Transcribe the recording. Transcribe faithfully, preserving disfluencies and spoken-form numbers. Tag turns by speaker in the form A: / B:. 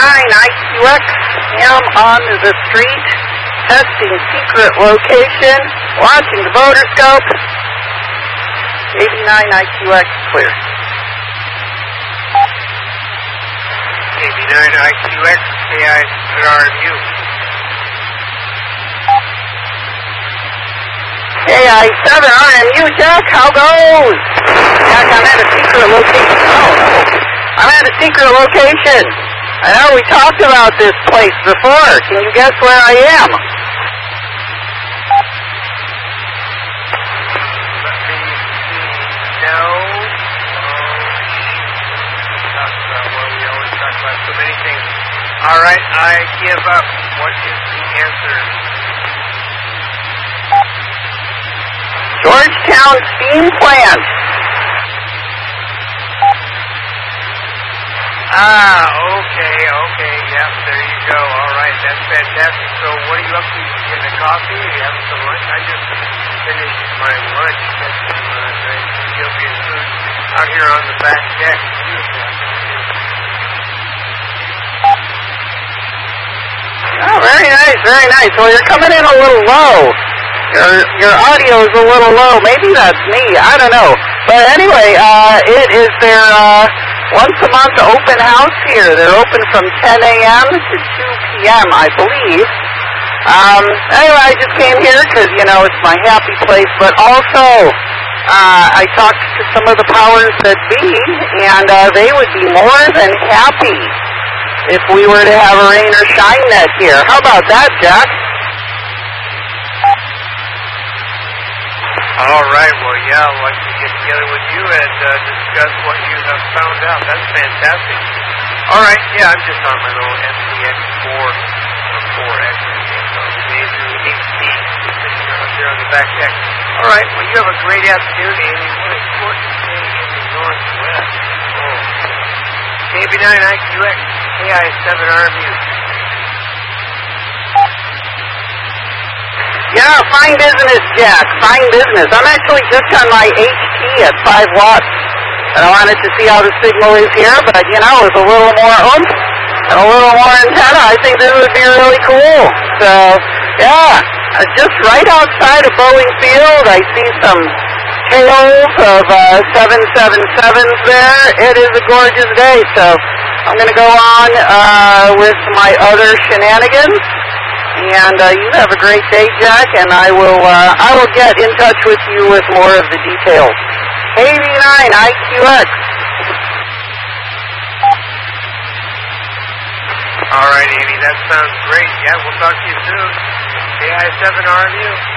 A: nine I Q X, am on the street, testing secret location, watching the motor scope. eighty-nine I Q X, clear.
B: eighty-nine I Q X, K I seven R M U.
A: K I seven R M U, Jack, how goes? Jack, I'm at a secret location. Oh, no. I'm at a secret location. I know we talked about this place before. Can you guess where I am?
B: Let me see. No. Oh, talk about what we always talk about. So many things. All right, I give up. What is the answer?
A: Georgetown Steam Plant.
B: Ah, okay, okay, yeah, there you go. All right, that's fantastic. So what are you up to? You getting a coffee? Are you having some lunch? I just finished my lunch. That's some uh, nice Ethiopian food out here on the back deck.
A: Oh, very nice, very nice. Well, you're coming in a little low. Your, your audio is a little low. Maybe that's me. I don't know. But anyway, uh, it is their uh, once a month open house here. They're open from ten A M to two P M, I believe. Um, anyway, I just came here because, you know, it's my happy place. But also, uh, I talked to some of the powers that be, and uh, they would be more than happy if we were to have a rain or shine net here. How about that, Jack?
B: All right, well, yeah, I'd like to get together with you and uh, discuss what you have found out. That's fantastic. All right, yeah, I'm just on my little M C X four, or four X, Beidou H D, sitting out there on the back deck. All right, well, you have a great afternoon, Amy. What a gorgeous day in the Northwest. Oh. K B nine I Q X, K I seven R M U.
A: Yeah, fine business, Jack. Fine business. I'm actually just on my H T at five watts. And I wanted to see how the signal is here, but, you know, with a little more oomph and a little more antenna, I think this would be really cool. So, yeah, just right outside of Boeing Field, I see some tails of uh, seven seven sevens there. It is a gorgeous day, so I'm going to go on uh, with my other shenanigans. And uh, you have a great day, Jack, and I will uh, I will get in touch with you with more of the details. eighty-nine I Q X.
B: All right, Amy, that sounds great. Yeah, we'll talk to you soon. K I seven R M U.